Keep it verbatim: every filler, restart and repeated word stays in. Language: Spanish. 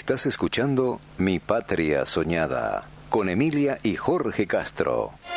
Estás escuchando Mi Patria Soñada con Emilia y Jorge Castro.